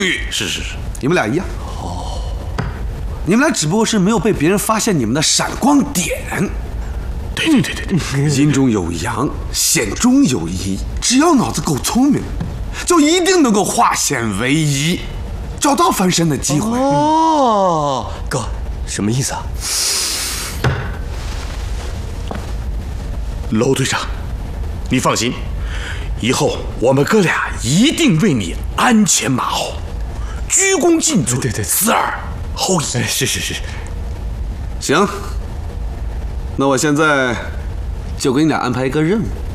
是， 你们俩一样。哦，你们俩只不过是没有被别人发现你们的闪光点。 对， 阴中有阳，险中有宜。只要脑子够聪明，就一定能够化险为夷，找到翻身的机会。 哦，哥，什么意思啊？ 娄队长，你放心，以后我们哥俩一定为你鞍前马后，鞠躬尽瘁， 对， 死而后已。 是。 行，那我现在就给你俩安排一个任务。